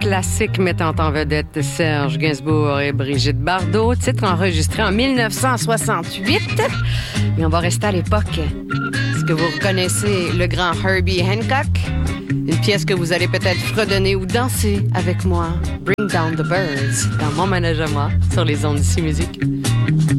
classique mettant en vedette Serge Gainsbourg et Brigitte Bardot, titre enregistré en 1968. Mais on va rester à l'époque. Est-ce que vous reconnaissez le grand Herbie Hancock? Une pièce que vous allez peut-être fredonner ou danser avec moi. Bring Down the Birds, dans mon manège à moi, sur les ondes d'ici musique.